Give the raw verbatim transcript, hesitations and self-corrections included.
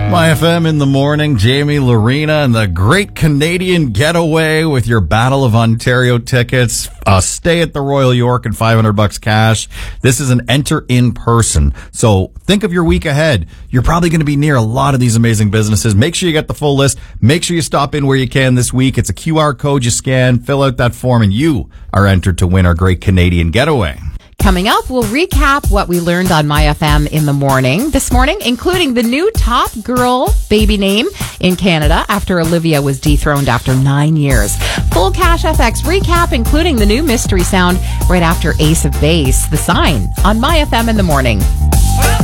My F M in the morning, Jamie, Lorena, and the Great Canadian Getaway with your Battle of Ontario tickets. A stay at the Royal York and five hundred bucks cash. This is an enter in person. So think of your week ahead. You're probably going to be near a lot of these amazing businesses. Make sure you get the full list. Make sure you stop in where you can this week. It's a Q R code you scan, fill out that form, and you are entered to win our Great Canadian Getaway. Coming up, we'll recap what we learned on My F M in the morning this morning, including the new top girl baby name in Canada after Olivia was dethroned after nine years. Full Cash F X recap, including the new mystery sound right after Ace of Base, The Sign, on My F M in the morning.